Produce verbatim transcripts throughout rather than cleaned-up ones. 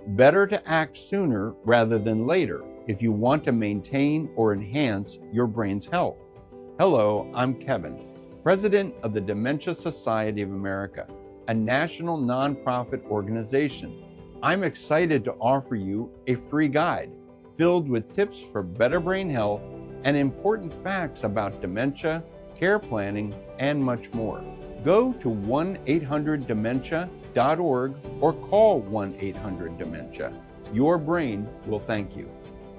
Better to act sooner rather than later if you want to maintain or enhance your brain's health. Hello, I'm Kevin, President of the Dementia Society of America, a national nonprofit organization. I'm excited to offer you a free guide filled with tips for better brain health and important facts about dementia, care planning, and much more. Go to one eight hundred dementia dot org or call one eight hundred dementia. Your brain will thank you.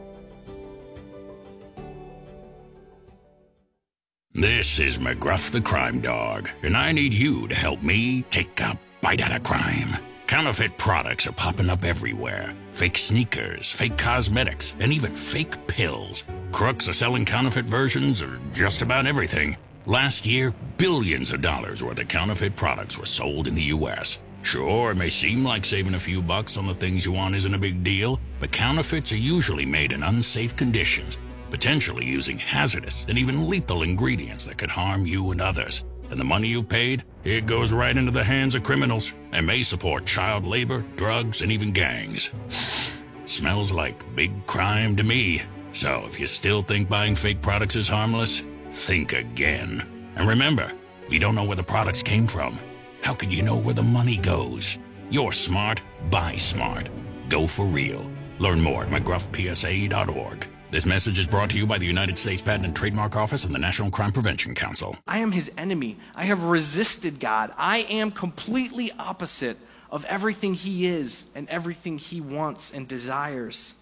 This is McGruff the Crime Dog, and I need you to help me take a bite out of crime. Counterfeit products are popping up everywhere. Fake sneakers, fake cosmetics, and even fake pills. Crooks are selling counterfeit versions of just about everything. Last year, billions of dollars worth of counterfeit products were sold in the U S Sure, it may seem like saving a few bucks on the things you want isn't a big deal, but counterfeits are usually made in unsafe conditions, potentially using hazardous and even lethal ingredients that could harm you and others. And the money you've paid, it goes right into the hands of criminals and may support child labor, drugs, and even gangs. Smells like big crime to me. So if you still think buying fake products is harmless, think again. And remember, if you don't know where the products came from, how could you know where the money goes? You're smart, buy smart. Go for real. Learn more at mcgruff p s a dot org. This message is brought to you by the United States Patent and Trademark Office and the National Crime Prevention Council. I am his enemy. I have resisted God. I am completely opposite of everything he is and everything he wants and desires.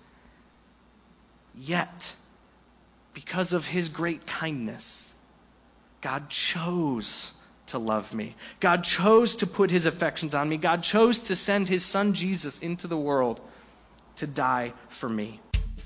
Yet, because of his great kindness, God chose to love me. God chose to put his affections on me. God chose to send his son Jesus into the world to die for me.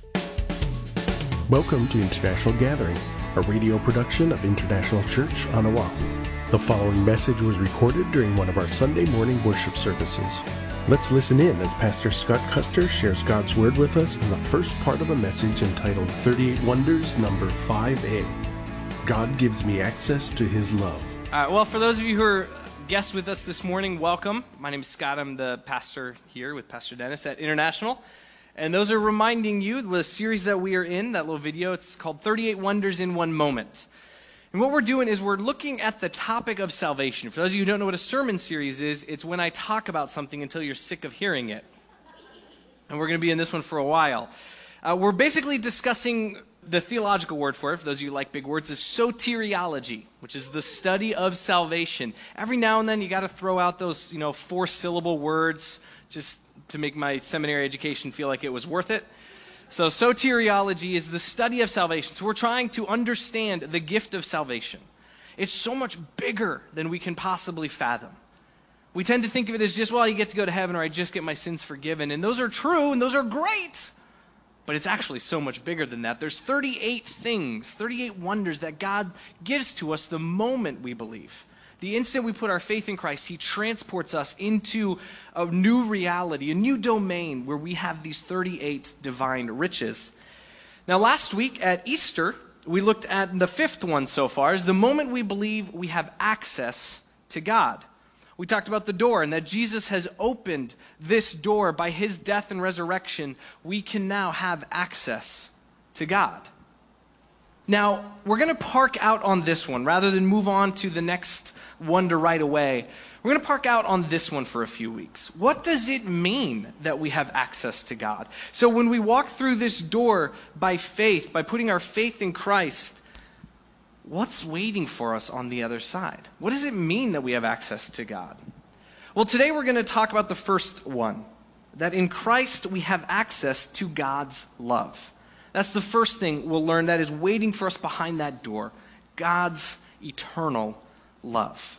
Welcome to International Gathering, a radio production of International Church on Oahu. The following message was recorded during one of our Sunday morning worship services. Let's listen in as Pastor Scott Custer shares God's Word with us in the first part of a message entitled thirty-eight Wonders, number five A. God gives me access to his love. All right, well, for those of you who are guests with us this morning, welcome. My name is Scott. I'm the pastor here with Pastor Dennis at International. And those are reminding you, the series that we are in, that little video, it's called thirty-eight Wonders in One Moment. And what we're doing is we're looking at the topic of salvation. For those of you who don't know what a sermon series is, it's when I talk about something until you're sick of hearing it. And we're going to be in this one for a while. Uh, we're basically discussing the theological word for it, for those of you who like big words, is soteriology, which is the study of salvation. Every now and then you got to throw out those, you know, four-syllable words just to make my seminary education feel like it was worth it. So soteriology is the study of salvation. So we're trying to understand the gift of salvation. It's so much bigger than we can possibly fathom. We tend to think of it as just, well, you get to go to heaven or I just get my sins forgiven. And those are true and those are great. But it's actually so much bigger than that. There's thirty-eight things, thirty-eight wonders that God gives to us the moment we believe. The instant we put our faith in Christ, he transports us into a new reality, a new domain where we have these thirty-eight divine riches. Now, last week at Easter, we looked at the fifth one so far, is the moment we believe we have access to God. We talked about the door and that Jesus has opened this door by his death and resurrection. We can now have access to God. Now, we're going to park out on this one rather than move on to the next wonder right away. We're going to park out on this one for a few weeks. What does it mean that we have access to God? So when we walk through this door by faith, by putting our faith in Christ, what's waiting for us on the other side? What does it mean that we have access to God? Well, today we're going to talk about the first one, that in Christ we have access to God's love. That's the first thing we'll learn that is waiting for us behind that door, God's eternal love.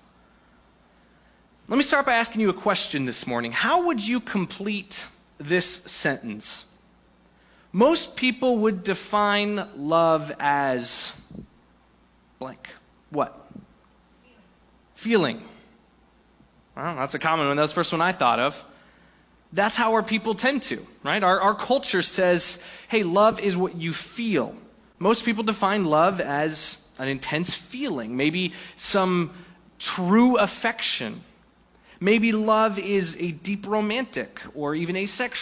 Let me start by asking you a question this morning. How would you complete this sentence? Most people would define love as blank. What? Feeling. Well, that's a common one. That was the first one I thought of. That's how our people tend to, right? Our, our culture says, hey, love is what you feel. Most people define love as an intense feeling, maybe some true affection. Maybe love is a deep romantic or even asexual